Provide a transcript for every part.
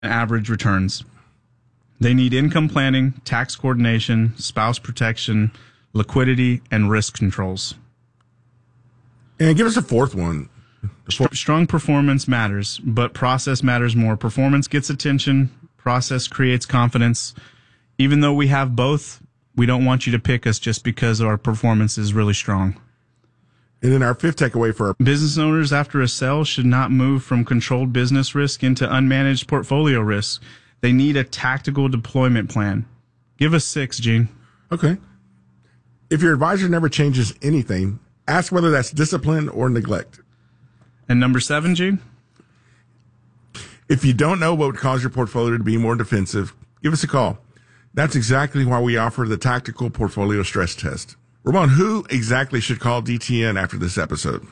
average returns. They need income planning, tax coordination, spouse protection, liquidity, and risk controls. And give us a fourth one. Strong performance matters, but process matters more. Performance gets attention. Process creates confidence. Even though we have both, we don't want you to pick us just because our performance is really strong. And then our fifth takeaway for our business owners after a sale should not move from controlled business risk into unmanaged portfolio risk. They need a tactical deployment plan. Give us 6, Gene. Okay. If your advisor never changes anything, ask whether that's discipline or neglect. And number 7, Gene? If you don't know what would cause your portfolio to be more defensive, give us a call. That's exactly why we offer the tactical portfolio stress test. Ramon, who exactly should call DTN after this episode?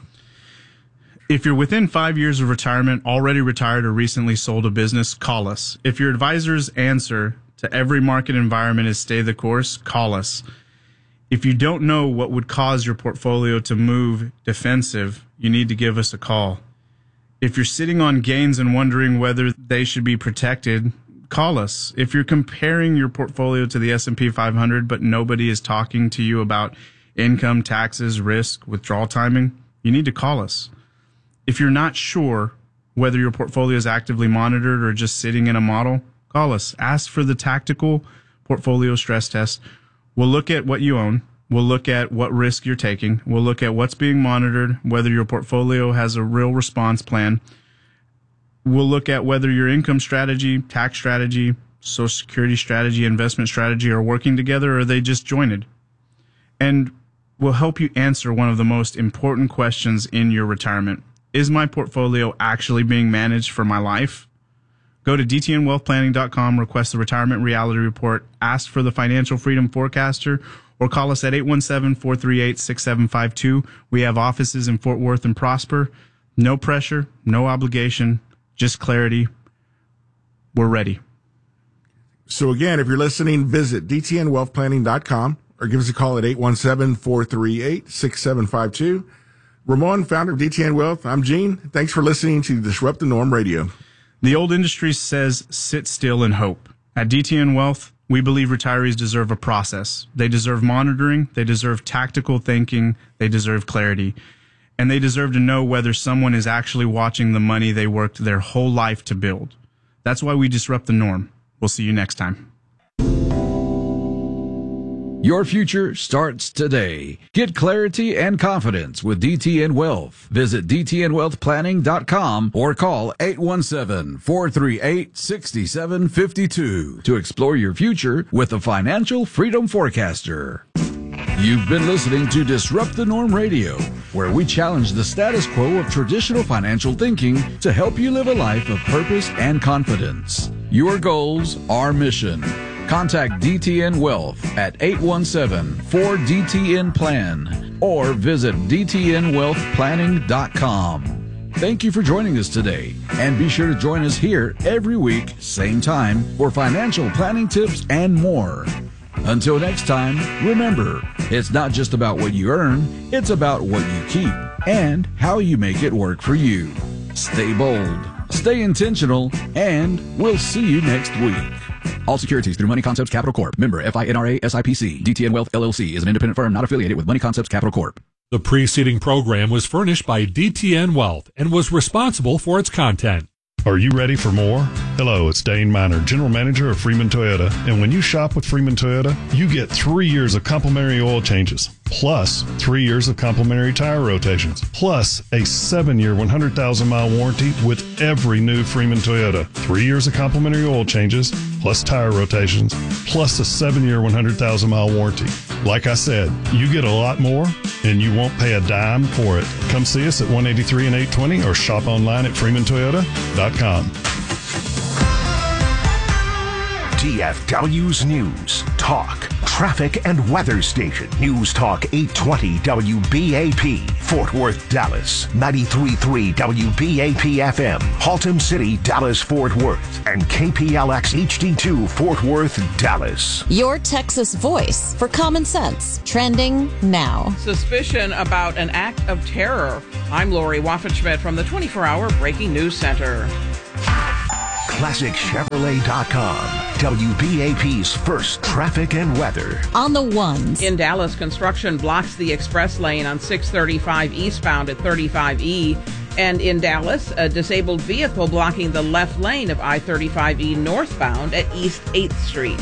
If you're within 5 years of retirement, already retired, or recently sold a business, call us. If your advisor's answer to every market environment is stay the course, call us. If you don't know what would cause your portfolio to move defensive, you need to give us a call. If you're sitting on gains and wondering whether they should be protected, call us. If you're comparing your portfolio to the S&P 500, but nobody is talking to you about income, taxes, risk, withdrawal timing, you need to call us. If you're not sure whether your portfolio is actively monitored or just sitting in a model, call us. Ask for the tactical portfolio stress test. We'll look at what you own. We'll look at what risk you're taking. We'll look at what's being monitored, whether your portfolio has a real response plan. We'll look at whether your income strategy, tax strategy, Social Security strategy, investment strategy are working together, or are they just jointed? And we'll help you answer one of the most important questions in your retirement. Is my portfolio actually being managed for my life? Go to dtnwealthplanning.com, request the Retirement Reality Report, ask for the Financial Freedom Forecaster, or call us at 817-438-6752. We have offices in Fort Worth and Prosper. No pressure, no obligation, just clarity. We're ready. So again, if you're listening, visit dtnwealthplanning.com or give us a call at 817-438-6752. Ramon, founder of DTN Wealth. I'm Gene. Thanks for listening to Disrupt the Norm Radio. The old industry says sit still and hope. At DTN Wealth, we believe retirees deserve a process. They deserve monitoring. They deserve tactical thinking. They deserve clarity. And they deserve to know whether someone is actually watching the money they worked their whole life to build. That's why we disrupt the norm. We'll see you next time. Your future starts today. Get clarity and confidence with DTN Wealth. Visit dtnwealthplanning.com or call 817-438-6752 to explore your future with the Financial Freedom Forecaster. You've been listening to Disrupt the Norm Radio, where we challenge the status quo of traditional financial thinking to help you live a life of purpose and confidence. Your goals, our mission. Contact DTN Wealth at 817-4DTN-PLAN or visit dtnwealthplanning.com. Thank you for joining us today, and be sure to join us here every week, same time, for financial planning tips and more. Until next time, remember, it's not just about what you earn, it's about what you keep and how you make it work for you. Stay bold, stay intentional, and we'll see you next week. All securities through Money Concepts Capital Corp. Member FINRA SIPC. DTN Wealth LLC is an independent firm not affiliated with Money Concepts Capital Corp. The preceding program was furnished by DTN Wealth and was responsible for its content. Are you ready for more? Hello, it's Dane Miner, General Manager of Freeman Toyota. And when you shop with Freeman Toyota, you get 3 years of complimentary oil changes, plus 3 years of complimentary tire rotations, plus a 7-year, 100,000-mile warranty with every new Freeman Toyota. 3 years of complimentary oil changes, plus tire rotations, plus a 7-year, 100,000-mile warranty. Like I said, you get a lot more, and you won't pay a dime for it. Come see us at 183 and 820 or shop online at freemantoyota.com. DFW's News, Talk, Traffic and Weather Station. News Talk 820 WBAP, Fort Worth, Dallas. 93.3 WBAP FM, Haltom City, Dallas, Fort Worth. And KPLX HD2, Fort Worth, Dallas. Your Texas voice for common sense. Trending now. Suspicion about an act of terror. I'm Lori Waffenschmidt from the 24-Hour Breaking News Center. ClassicChevrolet.com. WBAP's first traffic and weather. On the ones. In Dallas, construction blocks the express lane on 635 eastbound at 35E. And in Dallas, a disabled vehicle blocking the left lane of I-35E northbound at East 8th Street.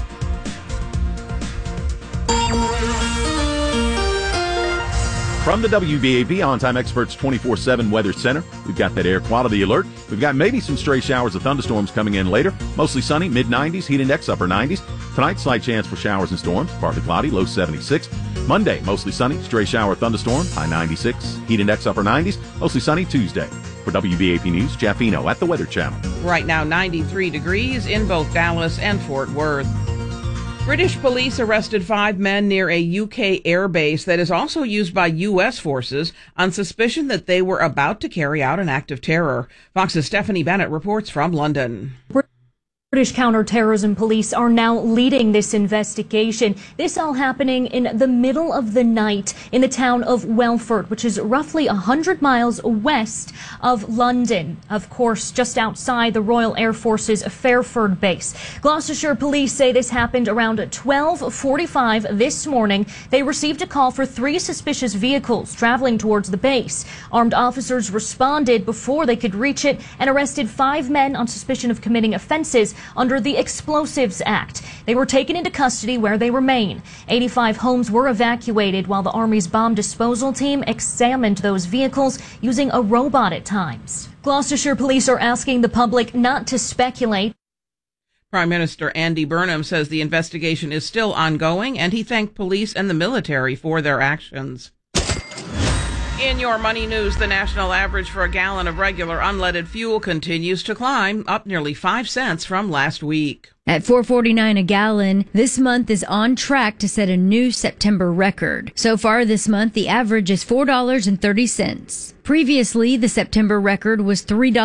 From the WBAP On-Time Experts 24/7 Weather Center, we've got that air quality alert. We've got maybe some stray showers of thunderstorms coming in later. Mostly sunny, mid-90s, heat index upper 90s. Tonight, slight chance for showers and storms, partly cloudy, low 76. Monday, mostly sunny, stray shower thunderstorm, high 96, heat index upper 90s, mostly sunny Tuesday. For WBAP News, Jeff Eno at the Weather Channel. Right now, 93 degrees in both Dallas and Fort Worth. British police arrested 5 men near a UK airbase that is also used by U.S. forces on suspicion that they were about to carry out an act of terror. Fox's Stephanie Bennett reports from London. British counterterrorism police are now leading this investigation. This all happening in the middle of the night in the town of Welford, which is roughly 100 miles west of London. Of course, just outside the Royal Air Force's Fairford base. Gloucestershire police say this happened around 12:45 this morning. They received a call for 3 suspicious vehicles traveling towards the base. Armed officers responded before they could reach it and arrested 5 men on suspicion of committing offenses under the Explosives Act. They were taken into custody where they remain. 85 homes were evacuated while the Army's bomb disposal team examined those vehicles using a robot at times. Gloucestershire police are asking the public not to speculate. Prime Minister Andy Burnham says the investigation is still ongoing, and he thanked police and the military for their actions. In your money news, the national average for a gallon of regular unleaded fuel continues to climb, up nearly 5 cents from last week. At $4.49 a gallon, this month is on track to set a new September record. So far this month, the average is $4.30. Previously, the September record was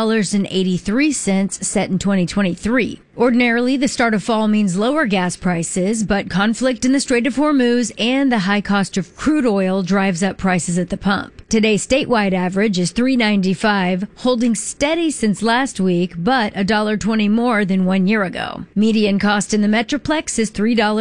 $3.83 set in 2023. Ordinarily, the start of fall means lower gas prices, but conflict in the Strait of Hormuz and the high cost of crude oil drives up prices at the pump. Today's statewide average is $3.95, holding steady since last week, but $1.20 more than 1 year ago. Median cost in the Metroplex is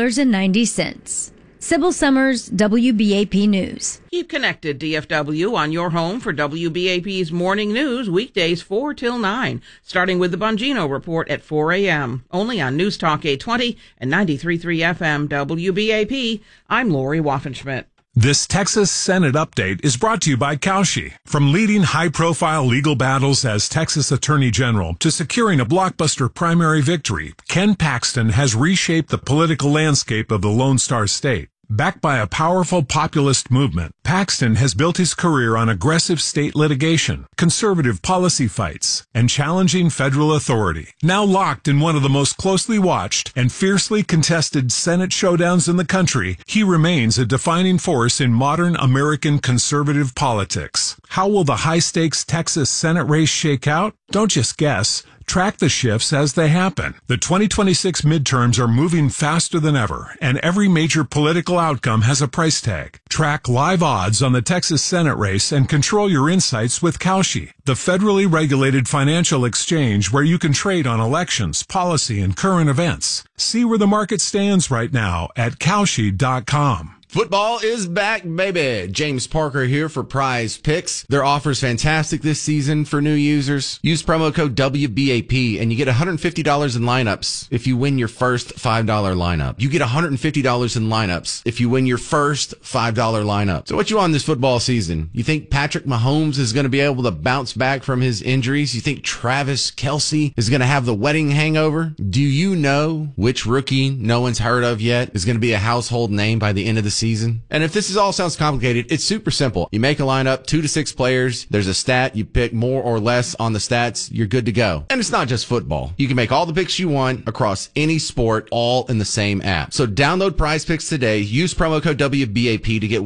$3.90. Sybil Summers, WBAP News. Keep connected, DFW, on your home for WBAP's morning news, weekdays 4 till 9, starting with the Bongino Report at 4 a.m., only on News Talk 820 and 93.3 FM WBAP. I'm Lori Waffenschmidt. This Texas Senate update is brought to you by Kalshi. From leading high-profile legal battles as Texas Attorney General to securing a blockbuster primary victory, Ken Paxton has reshaped the political landscape of the Lone Star State. Backed by a powerful populist movement, Paxton has built his career on aggressive state litigation, conservative policy fights, and challenging federal authority. Now locked in one of the most closely watched and fiercely contested Senate showdowns in the country, he remains a defining force in modern American conservative politics. How will the high-stakes Texas Senate race shake out? Don't just guess. Track the shifts as they happen. The 2026 midterms are moving faster than ever, and every major political outcome has a price tag. Track live odds on the Texas Senate race and control your insights with Kalshi, the federally regulated financial exchange where you can trade on elections, policy, and current events. See where the market stands right now at Kalshi.com. Football is back, baby. James Parker here for Prize Picks. Their offer's fantastic this season for new users. Use promo code WBAP and you get $150 in lineups if you win your first $5 lineup. You get $150 in lineups if you win your first $5 lineup. So what you on this football season? You think Patrick Mahomes is going to be able to bounce back from his injuries? You think Travis Kelce is going to have the wedding hangover? Do you know which rookie no one's heard of yet is going to be a household name by the end of the season? And if this all sounds complicated, it's super simple. You make a lineup, 2 to 6 players. There's a stat. You pick more or less on the stats. You're good to go. And it's not just football. You can make all the picks you want across any sport, all in the same app. So download Prize Picks today. Use promo code WBAP to get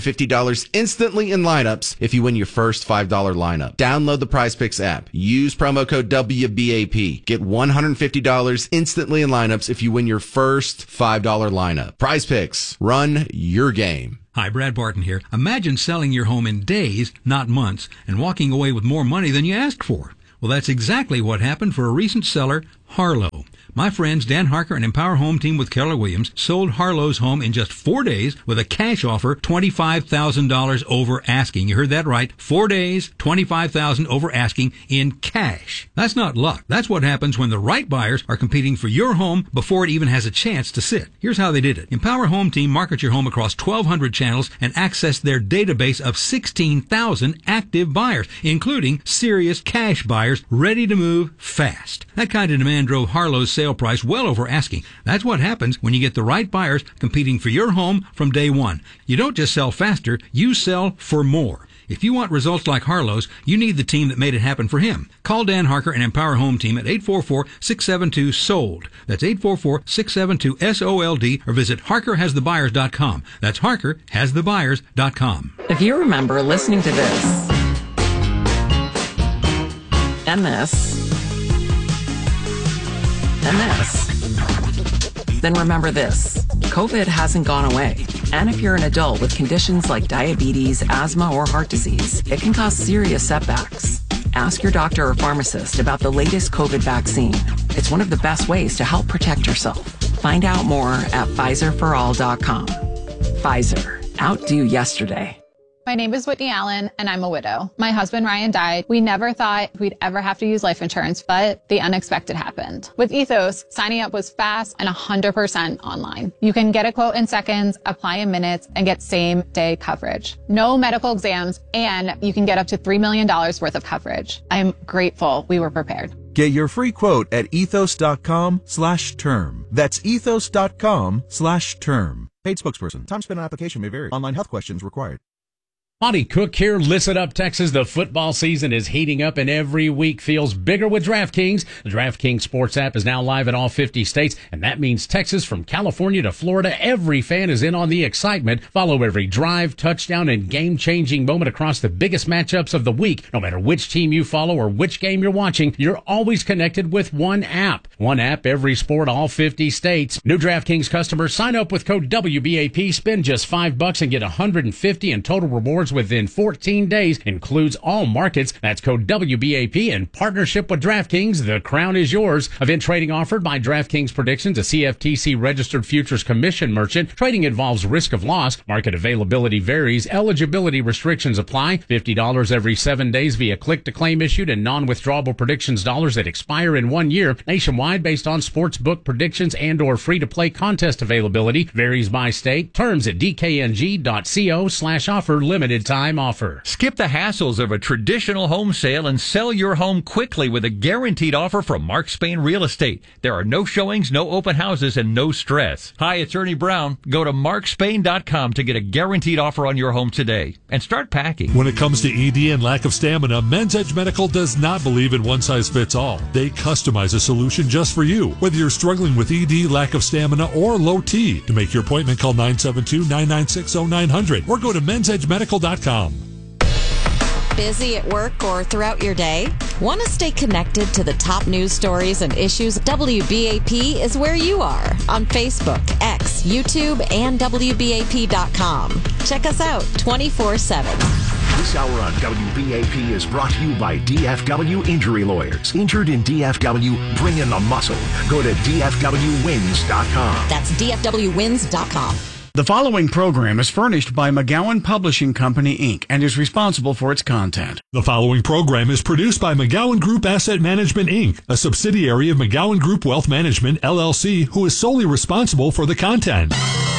$150 instantly in lineups if you win your first $5 lineup. Download the Prize Picks app. Use promo code WBAP. Get $150 instantly in lineups if you win your first $5 lineup. Prize Picks. Run your game. Hi, Brad Barton here. Imagine selling your home in days, not months, and walking away with more money than you asked for. Well, that's exactly what happened for a recent seller, Harlow. My friends Dan Harker and Empower Home Team with Keller Williams sold Harlow's home in just 4 days with a cash offer, $25,000 over asking. You heard that right. 4 days, $25,000 over asking in cash. That's not luck. That's what happens when the right buyers are competing for your home before it even has a chance to sit. Here's how they did it. Empower Home Team markets your home across 1,200 channels and access their database of 16,000 active buyers, including serious cash buyers ready to move fast. That kind of demand drove Harlow's sale price well over asking. That's what happens when you get the right buyers competing for your home from day one. You don't just sell faster, you sell for more. If you want results like Harlow's, you need the team that made it happen for him. Call Dan Harker and Empower Home Team at 844-672-SOLD. That's 844-672-SOLD, or visit HarkerHasTheBuyers.com. That's HarkerHasTheBuyers.com. If you remember listening to this and this and this, then remember this. COVID hasn't gone away. And if you're an adult with conditions like diabetes, asthma, or heart disease, it can cause serious setbacks. Ask your doctor or pharmacist about the latest COVID vaccine. It's one of the best ways to help protect yourself. Find out more at PfizerForAll.com. Pfizer. Outdo yesterday. My name is Whitney Allen, and I'm a widow. My husband, Ryan, died. We never thought we'd ever have to use life insurance, but the unexpected happened. With Ethos, signing up was fast and 100% online. You can get a quote in seconds, apply in minutes, and get same-day coverage. No medical exams, and you can get up to $3 million worth of coverage. I'm grateful we were prepared. Get your free quote at ethos.com/term. That's ethos.com/term. Paid spokesperson. Time spent on application may vary. Online health questions required. Monty Cook here. Listen up, Texas. The football season is heating up, and every week feels bigger with DraftKings. The DraftKings Sports app is now live in all 50 states, and that means Texas, from California to Florida, every fan is in on the excitement. Follow every drive, touchdown, and game-changing moment across the biggest matchups of the week. No matter which team you follow or which game you're watching, you're always connected with one app. One app, every sport, all 50 states. New DraftKings customers, sign up with code WBAP, spend just $5 and get $150 in total rewards within 14 days. Includes all markets. That's code WBAP in partnership with DraftKings. The crown is yours. Event trading offered by DraftKings Predictions, a CFTC registered futures commission merchant. Trading involves risk of loss. Market availability varies. Eligibility restrictions apply. $50 every 7 days via click-to-claim issued and non-withdrawable predictions dollars that expire in 1 year. Nationwide based on sportsbook predictions and or free-to-play contest availability. Varies by state. Terms at dkng.co/offer. Limited time offer. Skip the hassles of a traditional home sale and sell your home quickly with a guaranteed offer from Mark Spain Real Estate. There are no showings, no open houses, and no stress. Hi, it's Ernie Brown. Go to markspain.com to get a guaranteed offer on your home today and start packing. When it comes to ED and lack of stamina, Men's Edge Medical does not believe in one size fits all. They customize a solution just for you, whether you're struggling with ED, lack of stamina, or low T. To make your appointment, call 972-996-0900 or go to mensedgemedical.com. Busy at work or throughout your day? Want to stay connected to the top news stories and issues? WBAP is where you are on Facebook, X, YouTube, and WBAP.com. Check us out 24/7. This hour on WBAP is brought to you by DFW Injury Lawyers. Injured in DFW, bring in the muscle. Go to DFWWins.com. That's DFWWins.com. The following program is furnished by McGowan Publishing Company, Inc., and is responsible for its content. The following program is produced by McGowan Group Asset Management, Inc., a subsidiary of McGowan Group Wealth Management, LLC, who is solely responsible for the content.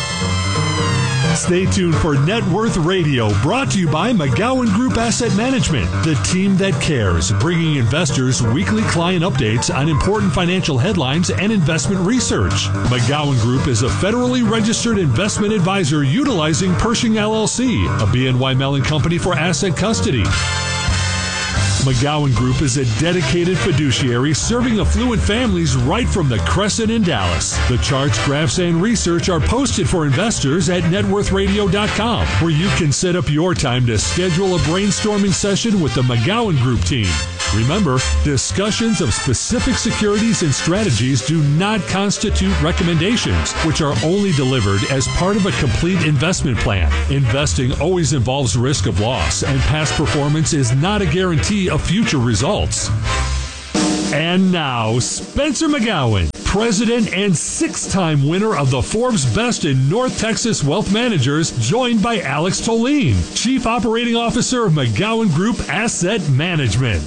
Stay tuned for Net Worth Radio, brought to you by McGowan Group Asset Management, the team that cares, bringing investors weekly client updates on important financial headlines and investment research. McGowan Group is a federally registered investment advisor utilizing Pershing LLC, a BNY Mellon company for asset custody. McGowan Group is a dedicated fiduciary serving affluent families right from the Crescent in Dallas. The charts, graphs, and research are posted for investors at networthradio.com, where you can set up your time to schedule a brainstorming session with the McGowan Group team. Remember, discussions of specific securities and strategies do not constitute recommendations, which are only delivered as part of a complete investment plan. Investing always involves risk of loss, and past performance is not a guarantee of future results. And now, Spencer McGowan, president and 6-time winner of the Forbes Best in North Texas Wealth Managers, joined by Alex Tolene, Chief Operating Officer of McGowan Group Asset Management.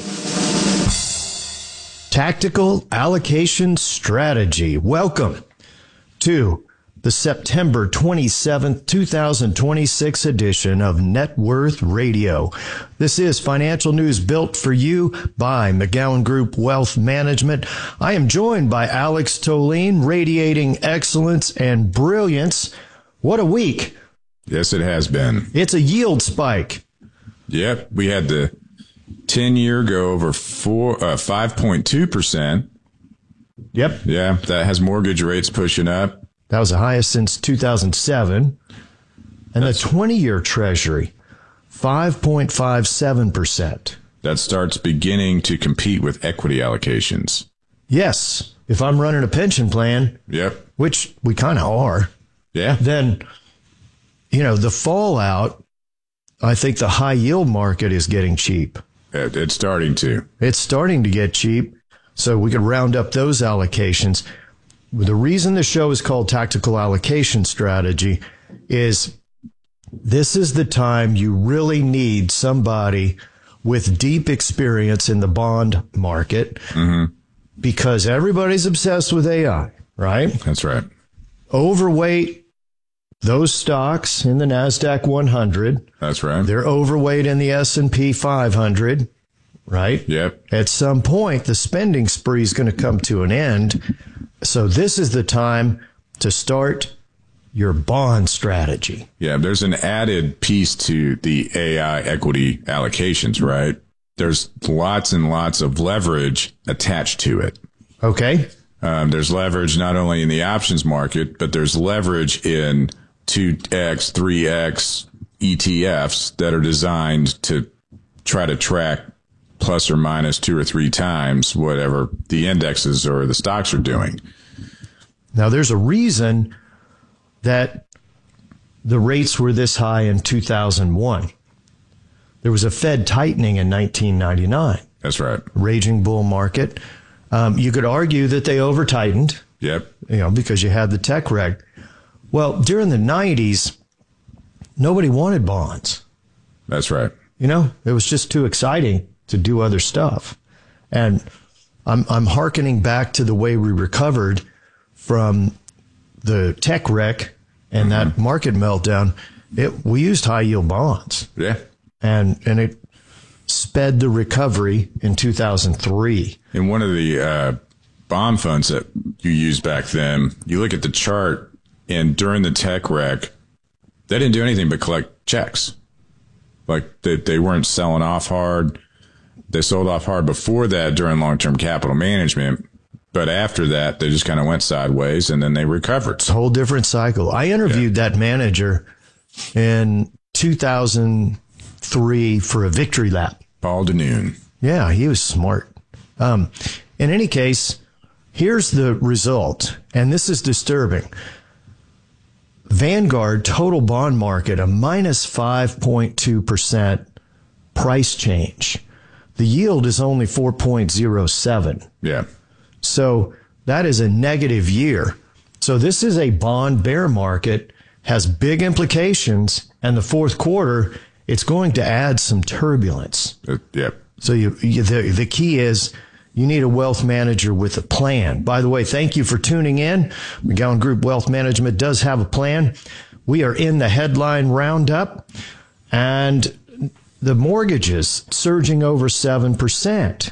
Tactical Allocation Strategy. Welcome to the September 27th, 2026 edition of Net Worth Radio. This is financial news built for you by McGowan Group Wealth Management. I am joined by Alex Tolene, radiating excellence and brilliance. What a week. Yes, it has been. It's a yield spike. Yep. We had the 10-year go over 5.2%. Yep. Yeah, that has mortgage rates pushing up. That was the highest since 2007. And the 20-year Treasury, 5.57%. That starts beginning to compete with equity allocations. Yes. If I'm running a pension plan, yep, which we kind of are, yeah, then, the fallout, I think the high yield market is getting cheap. It's starting to. It's starting to get cheap. So we could round up those allocations. The reason the show is called Tactical Allocation Strategy is this is the time you really need somebody with deep experience in the bond market, because everybody's obsessed with AI, right? That's right. Overweight those stocks in the NASDAQ 100. That's right. They're overweight in the S&P 500, right? Yep. At some point, the spending spree is going to come to an end. So this is the time to start your bond strategy. Yeah, there's an added piece to the AI equity allocations, right? There's lots and lots of leverage attached to it. Okay. There's leverage not only in the options market, but there's leverage in 2x, 3x ETFs that are designed to try to track plus or minus 2 or 3 times whatever the indexes or the stocks are doing. Now, there's a reason that the rates were this high in 2001. There was a Fed tightening in 1999. That's right. Raging bull market. You could argue that they over-tightened. Yep. Because you had the tech wreck. Well, during the 90s, nobody wanted bonds. That's right. It was just too exciting to do other stuff. And I'm hearkening back to the way we recovered from the tech wreck and that market meltdown. We used high yield bonds. Yeah. And it sped the recovery in 2003. In one of the bond funds that you used back then, you look at the chart, and during the tech wreck, they didn't do anything but collect checks. Like they weren't selling off hard. They sold off hard before that during long-term capital management. But after that, they just kind of went sideways, and then they recovered. It's a whole different cycle. I interviewed that manager in 2003 for a victory lap. Paul Denoon. Yeah, he was smart. In any case, here's the result, and this is disturbing. Vanguard total bond market, a minus 5.2% price change. The yield is only 4.07. Yeah. So that is a negative year. So this is a bond bear market, has big implications, and the fourth quarter, it's going to add some turbulence. Yep. So the key is you need a wealth manager with a plan. By the way, thank you for tuning in. McGowan Group Wealth Management does have a plan. We are in the headline roundup, and the mortgages surging over 7%.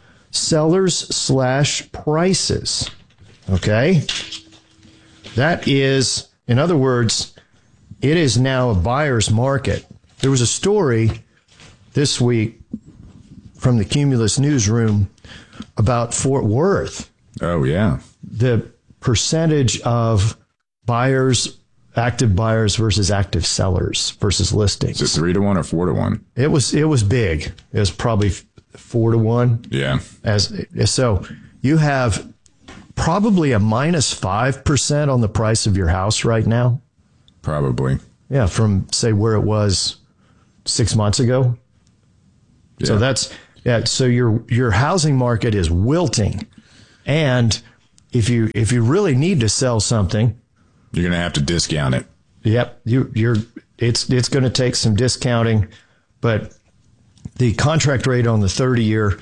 Sellers/prices. Okay? That is, in other words, it is now a buyer's market. There was a story this week from the Cumulus newsroom about Fort Worth. Oh, yeah. The percentage of buyers, active buyers versus active sellers versus listings. Is it 3-1 or 4-1? It was big. It was probably 4-1. Yeah. So you have probably a minus 5% on the price of your house right now. Probably. Yeah, from say where it was 6 months ago. Yeah. So your housing market is wilting, and if you really need to sell something, you're going to have to discount it. Yep, it's going to take some discounting, but the contract rate on the 30-year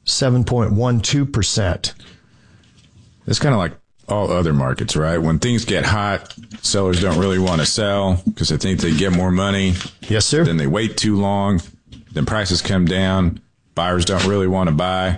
7.12%. It's kind of like all other markets, right? When things get hot, sellers don't really want to sell because they think they get more money. Yes, sir. Then they wait too long. Then prices come down. Buyers don't really want to buy.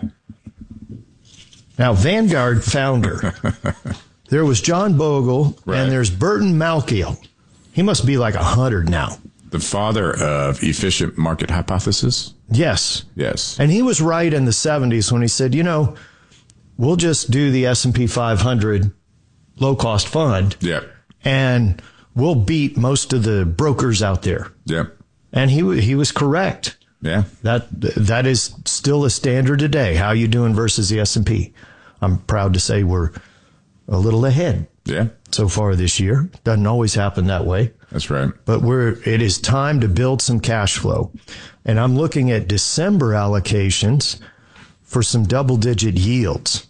Now, Vanguard founder, there was John Bogle, right, and there's Burton Malkiel. He must be like 100 now. The father of efficient market hypothesis? Yes. Yes. And he was right in the 70s when he said, we'll just do the S&P 500 low-cost fund. Yep. And we'll beat most of the brokers out there. Yep. And he was correct. Yeah. That is still a standard today. How you doing versus the S&P? I'm proud to say we're a little ahead. Yeah. So far this year. Doesn't always happen that way. That's right. But it is time to build some cash flow. And I'm looking at December allocations for some double-digit yields.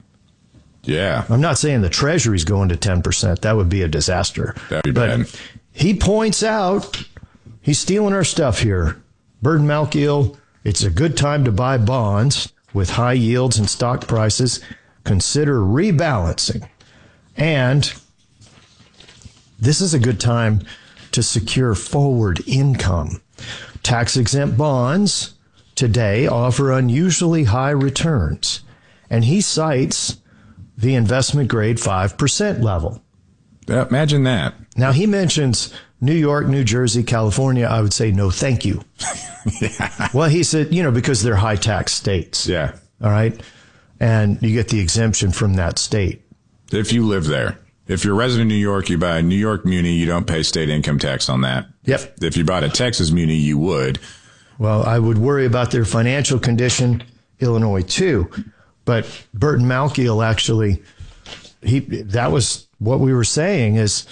Yeah. I'm not saying the Treasury's going to 10%. That would be a disaster. That'd be bad. He points out he's stealing our stuff here. Burton Malkiel, it's a good time to buy bonds with high yields and stock prices. Consider rebalancing. And this is a good time to secure forward income. Tax-exempt bonds today offer unusually high returns. And he cites the investment grade 5% level. Imagine that. Now, he mentions New York, New Jersey, California. I would say no, thank you. Yeah. Well, he said, because they're high tax states. Yeah. All right. And you get the exemption from that state. If you live there. If you're a resident of New York, you buy a New York muni, you don't pay state income tax on that. Yep. If you bought a Texas muni, you would. Well, I would worry about their financial condition, Illinois too. But Burton Malkiel actually, that was what we were saying is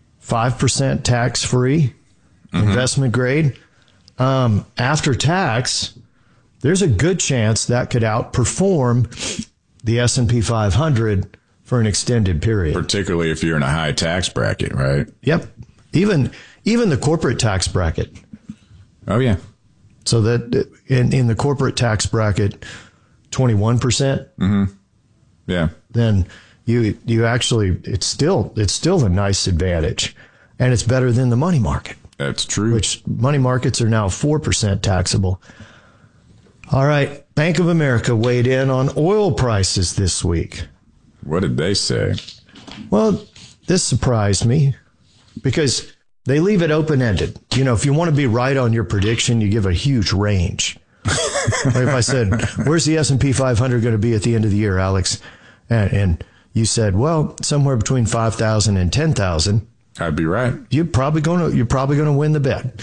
5% tax-free, investment grade. After tax, there's a good chance that could outperform the S&P 500 for an extended period. Particularly if you're in a high tax bracket, right? Yep. Even the corporate tax bracket. Oh, yeah. So that in the corporate tax bracket, 21%. Mm-hmm. Yeah. Then you actually, it's still a nice advantage. And it's better than the money market. That's true. Which money markets are now 4% taxable. All right. Bank of America weighed in on oil prices this week. What did they say? Well, this surprised me because they leave it open-ended. If you want to be right on your prediction, you give a huge range. Like if I said, where's the S&P 500 going to be at the end of the year, Alex? And you said, well, somewhere between 5,000 and 10,000. I'd be right. You're probably going to win the bet.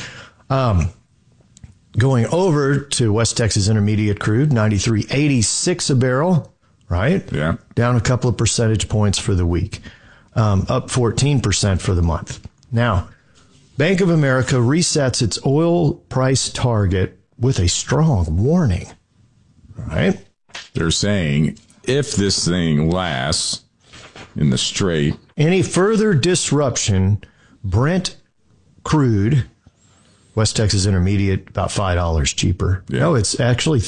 Going over to West Texas Intermediate crude, 93.86 a barrel, right? Yeah. Down a couple of percentage points for the week, up 14% for the month. Now, Bank of America resets its oil price target with a strong warning, right? They're saying if this thing lasts in the strait, any further disruption, Brent crude, West Texas Intermediate, about $5 cheaper. Yeah. No, it's actually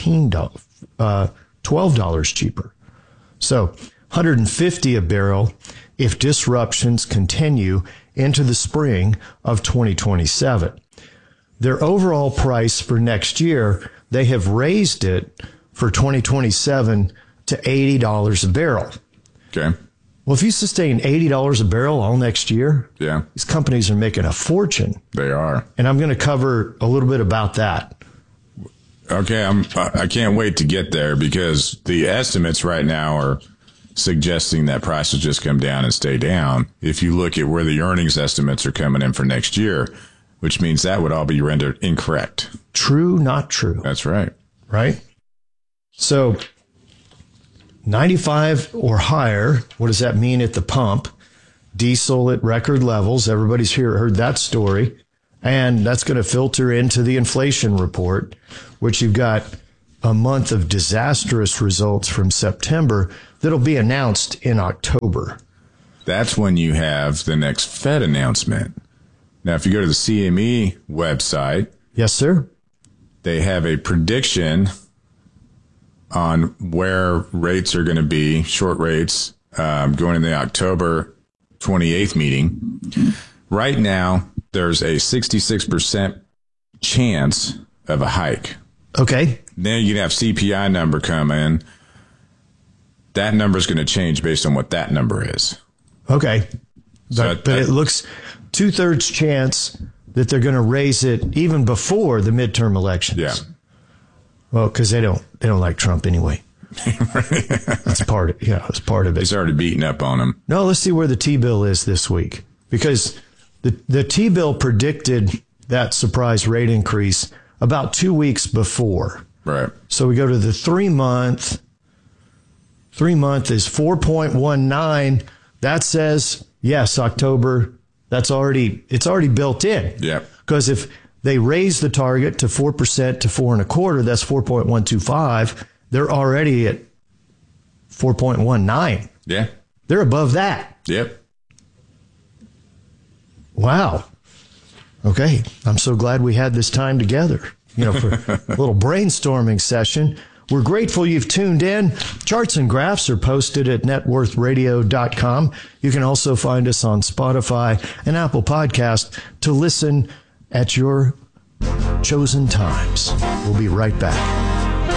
$12 cheaper. So $150 a barrel if disruptions continue into the spring of 2027. Their overall price for next year, they have raised it for 2027 to $80 a barrel. Okay. Well, if you sustain $80 a barrel all next year, yeah, these companies are making a fortune. They are. And I'm going to cover a little bit about that. Okay, I can't wait to get there because the estimates right now are suggesting that prices just come down and stay down. If you look at where the earnings estimates are coming in for next year, which means that would all be rendered incorrect. True, not true. That's right. Right? So 95 or higher, what does that mean at the pump? Diesel at record levels. Everybody's heard that story. And that's going to filter into the inflation report, which you've got a month of disastrous results from September that'll be announced in October. That's when you have the next Fed announcement. Now, if you go to the CME website. Yes, sir. They have a prediction on where rates are going to be, short rates, going in the October 28th meeting. Right now, there's a 66% chance of a hike. Okay. Then you can have CPI number come in. That number is going to change based on what that number is. Okay. But it looks 2/3 chance that they're going to raise it even before the midterm elections. Yeah. Well, because they don't like Trump anyway. That's part of it's part of it. He's already beaten up on him. No, let's see where the T-bill is this week, because the T-bill predicted that surprise rate increase about 2 weeks before. Right. So we go to the 3 month. 3 month is 4.19. That says yes, October. It's already built in. Yeah. Because if they raise the target to 4% to 4.25%, that's 4.125. They're already at 4.19. Yeah. They're above that. Yep. Wow. Okay. I'm so glad we had this time together, for a little brainstorming session. We're grateful you've tuned in. Charts and graphs are posted at networthradio.com. You can also find us on Spotify and Apple Podcast to listen at your chosen times. We'll be right back.